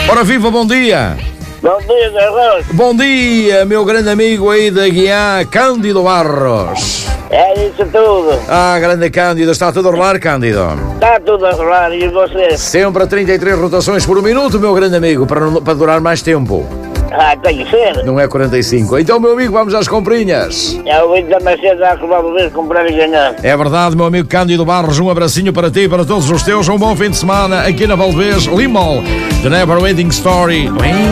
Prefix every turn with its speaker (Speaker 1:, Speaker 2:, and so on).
Speaker 1: Ora viva, bom dia.
Speaker 2: Bom dia, Carlos.
Speaker 1: Bom dia, meu grande amigo aí da Guiá, Cândido Barros.
Speaker 2: É isso tudo.
Speaker 1: Ah, grande Cândido, está tudo a rolar, Cândido?
Speaker 2: Está tudo a rolar e você?
Speaker 1: Sempre a 33 rotações por minuto, meu grande amigo, para durar mais tempo.
Speaker 2: Ah, tem que ser.
Speaker 1: Não é 45. Então, meu amigo, vamos às comprinhas.
Speaker 2: É o Índio da Mercedes a Valverde comprar e ganhar.
Speaker 1: É verdade, meu amigo Cândido Barros, um abracinho para ti e para todos os teus. Um bom fim de semana aqui na Valdez, Limol, The Never Ending Story.